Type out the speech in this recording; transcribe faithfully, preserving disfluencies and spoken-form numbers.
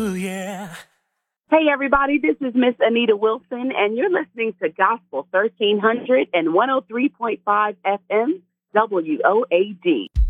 Ooh, yeah. Hey, everybody, this is Miss Anita Wilson, and you're listening to Gospel thirteen hundred and one oh three point five F M W O A D.